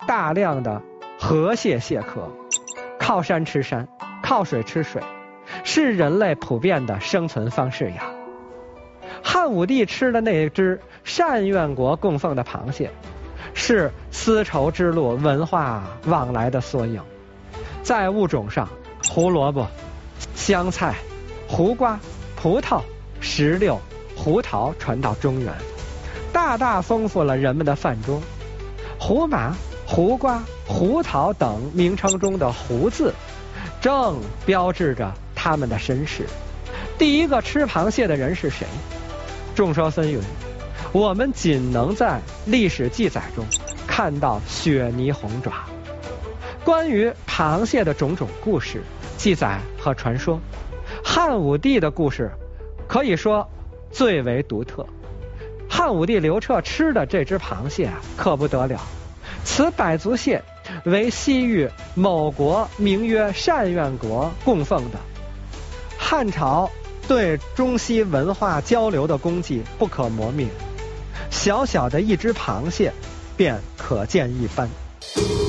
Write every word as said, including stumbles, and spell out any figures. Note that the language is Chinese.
大量的河蟹蟹壳，靠山吃山，靠水吃水，是人类普遍的生存方式呀。汉武帝吃的那只单院国供奉的螃蟹，是丝绸之路文化往来的缩影。在物种上，胡萝卜、香菜、胡瓜、葡萄、石榴、胡桃传到中原，大大丰富了人们的饭桌。胡麻、胡瓜、胡桃等名称中的胡字，正标志着他们的身世。第一个吃螃蟹的人是谁？众说纷纭，我们仅能在历史记载中看到雪泥红爪。关于螃蟹的种种故事、记载和传说，汉武帝的故事可以说最为独特。汉武帝刘彻吃的这只螃蟹啊，可不得了。此百足蟹为西域某国名曰单院国供奉的。汉朝对中西文化交流的功绩不可磨灭，小小的一只螃蟹便可见一斑。